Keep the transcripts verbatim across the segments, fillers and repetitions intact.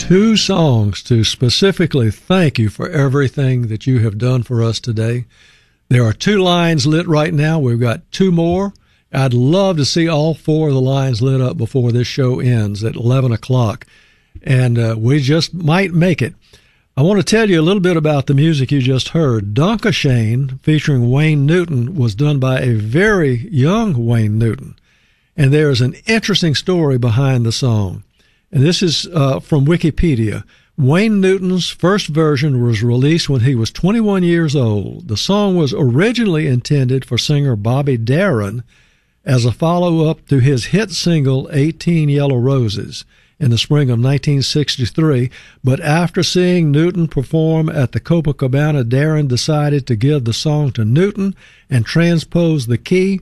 two songs to specifically thank you for everything that you have done for us today. There are two lines lit right now. We've got two more. I'd love to see all four of the lines lit up before this show ends at eleven o'clock, and uh, we just might make it. I want to tell you a little bit about the music you just heard. Dunkashane, featuring Wayne Newton, was done by a very young Wayne Newton, and there is an interesting story behind the song. And this is uh, from Wikipedia. Wayne Newton's first version was released when he was twenty-one years old. The song was originally intended for singer Bobby Darin as a follow-up to his hit single eighteen Yellow Roses in the spring of nineteen sixty-three, but after seeing Newton perform at the Copacabana, Darin decided to give the song to Newton and transpose the key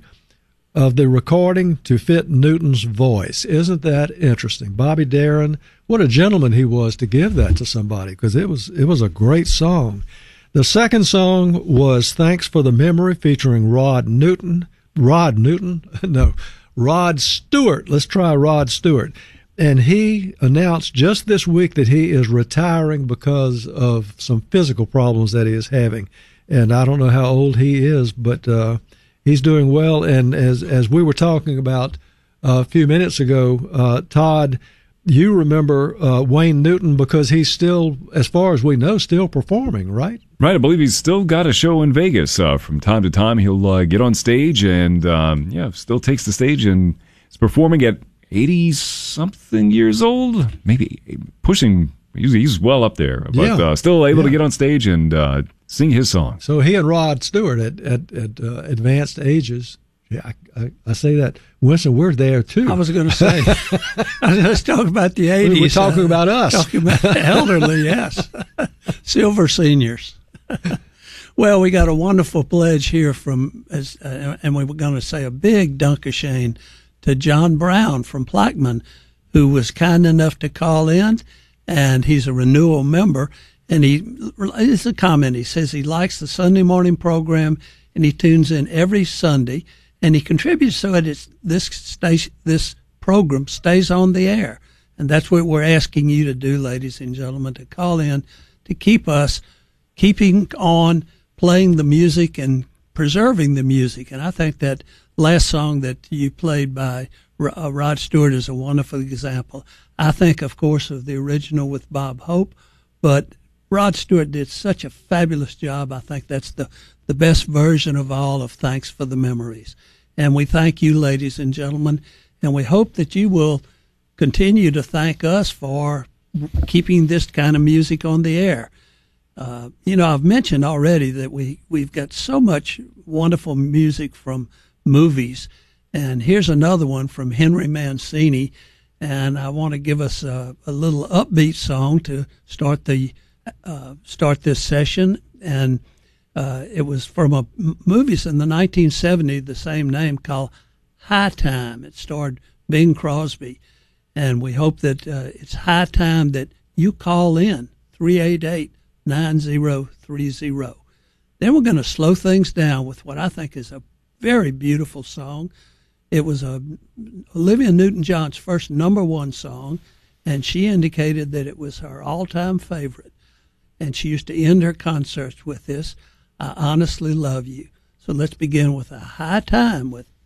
of the recording to fit Newton's voice. Isn't that interesting? Bobby Darin, what a gentleman he was to give that to somebody, because it was it was a great song. The second song was Thanks for the Memory, featuring Rod Newton. Rod Newton? No, Rod Stewart. Let's try Rod Stewart. And he announced just this week that he is retiring because of some physical problems that he is having. And I don't know how old he is, but uh, he's doing well. And as as we were talking about uh, a few minutes ago, uh, Todd, you remember uh, Wayne Newton because he's still, as far as we know, still performing, right? Right, I believe he's still got a show in Vegas. Uh, from time to time, he'll uh, get on stage and, um, yeah, still takes the stage and is performing at eighty-something years old, maybe pushing, he's, he's well up there, but yeah. uh, still able yeah. to get on stage and uh, sing his song. So he and Rod Stewart at, at, at uh, advanced ages, yeah, I, I, I say that, Winston, we're there too. I was going to say, let's talk about the eighties. We're talking uh, about us. Talking about the elderly, yes. Silver seniors. Well, we got a wonderful pledge here from, as, uh, and we were going to say a big Dunkashane to John Brown from Plaquemine, who was kind enough to call in, and he's a renewal member. And he, it's a comment. He says he likes the Sunday morning program, and he tunes in every Sunday, and he contributes so that it's, this station, this program stays on the air. And that's what we're asking you to do, ladies and gentlemen, to call in to keep us keeping on playing the music and preserving the music. And I think that last song that you played by uh, Rod Stewart is a wonderful example. I think, of course, of the original with Bob Hope, but Rod Stewart did such a fabulous job. I think that's the, the best version of all of Thanks for the Memories. And we thank you, ladies and gentlemen, and we hope that you will continue to thank us for keeping this kind of music on the air. Uh, you know, I've mentioned already that we, we've got so much wonderful music from movies. And here's another one from Henry Mancini. And I want to give us a, a little upbeat song to start the uh, start this session. And uh, it was from a movies in the nineteen seventies, the same name, called High Time. It starred Bing Crosby. And we hope that uh, it's high time that you call in three eight eight, nine zero three zero. Then we're going to slow things down with what I think is a very beautiful song. It was a, Olivia Newton-John's first number one song, and she indicated that it was her all-time favorite. And she used to end her concerts with this, I Honestly Love You. So let's begin with a high time with